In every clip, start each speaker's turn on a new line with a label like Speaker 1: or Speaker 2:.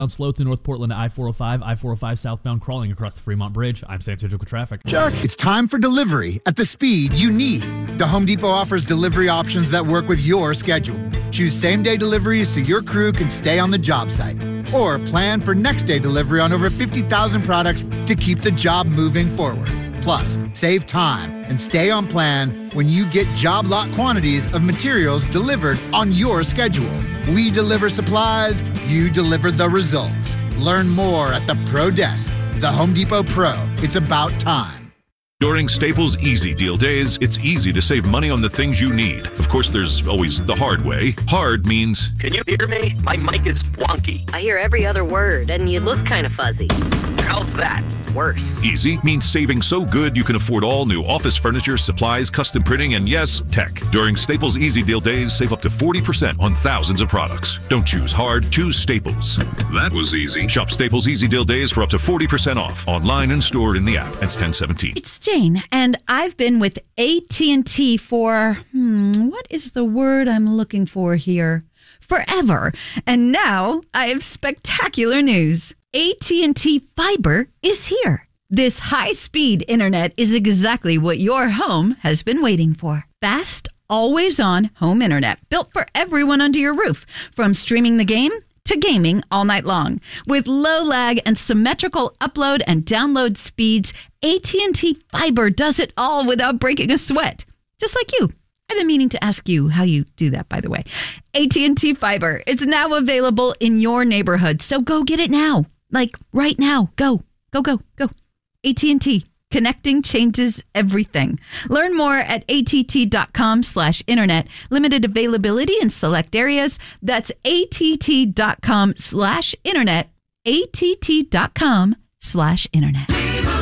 Speaker 1: Slow through North Portland to I-405, I-405 southbound crawling across the Fremont Bridge. I'm Sam Tidrick with traffic.
Speaker 2: Chuck, it's time for delivery at the speed you need. The Home Depot offers delivery options that work with your schedule. Choose same-day deliveries so your crew can stay on the job site. Or plan for next-day delivery on over 50,000 products to keep the job moving forward. Plus, save time and stay on plan when you get job lot quantities of materials delivered on your schedule. We deliver supplies, you deliver the results. Learn more at the Pro Desk. The Home Depot Pro. It's about time.
Speaker 3: During Staples Easy Deal Days, it's easy to save money on the things you need. Of course, there's always the hard way. Hard means...
Speaker 4: Can you hear me? My mic is wonky.
Speaker 5: I hear every other word, and you look kind of fuzzy.
Speaker 4: How's that?
Speaker 5: Worse.
Speaker 3: Easy means saving so good you can afford all new office furniture, supplies, custom printing, and yes, tech. During Staples Easy Deal Days, save up to 40% on thousands of products. Don't choose hard, choose Staples. That was easy. Shop Staples Easy Deal Days for up to 40% off. Online and stored in the app. That's 1017.
Speaker 6: It's Jane, and I've been with AT&T for, what is the word I'm looking for here? Forever. And now I have spectacular news. AT&T Fiber is here. This high-speed internet is exactly what your home has been waiting for. Fast, always-on home internet built for everyone under your roof. From streaming the game to gaming all night long. With low lag and symmetrical upload and download speeds, AT&T Fiber does it all without breaking a sweat. Just like you. I've been meaning to ask you how you do that, by the way. AT&T Fiber. It's now available in your neighborhood, so go get it now. Like right now. Go. Go, go, go. AT&T. Connecting changes everything. Learn more at att.com/internet. Limited availability in select areas. That's att.com/internet. att.com/internet.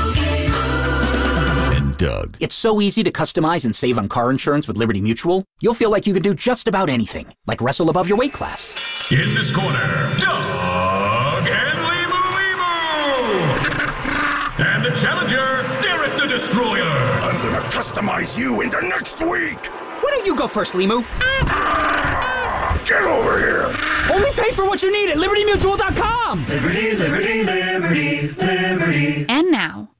Speaker 7: Doug. It's so easy to customize and save on car insurance with Liberty Mutual. You'll feel like you can do just about anything, like wrestle above your weight class.
Speaker 8: In this corner, Doug and Limu. And the challenger, Derek the Destroyer.
Speaker 9: I'm gonna customize you into next week.
Speaker 7: Why don't you go first, Limu?
Speaker 9: Get over here.
Speaker 7: Only pay for what you need at LibertyMutual.com.
Speaker 10: Liberty, liberty, liberty, liberty.
Speaker 11: And now,